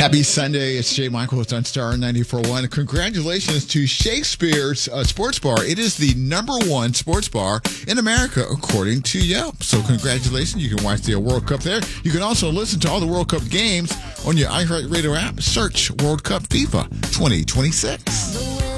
Happy Sunday. It's Jay Michaels on Star 94.1. Congratulations to Shakespeare's Sports Bar. It is the #1 sports bar in America, according to Yelp. So congratulations. You can watch the World Cup there. You can also listen to all the World Cup games on your iHeartRadio app. Search World Cup FIFA 2026.